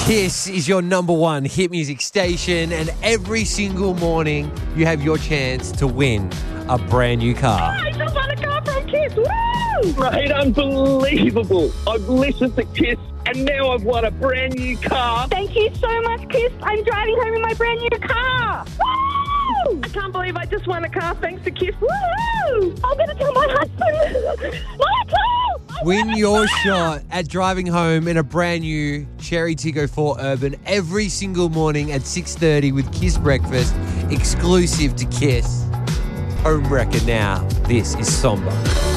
Kiss is your number one hit music station, and every single morning you have your chance to win a brand new car. I just won a car from Kiss. Woo! Mate, unbelievable. I've listened to Kiss and now I've won a brand new car. Thank you so much, Kiss. I'm driving home in my brand new car. Woo! I can't believe I just won a car thanks to Kiss. Woo! I'm going to tell my husband. My car! Win your shot at driving home in a brand new Cherry Tiggo 4 Urban every single morning at 6:30 with Kiss Breakfast, exclusive to Kiss. Home wrecker now. This is Somber.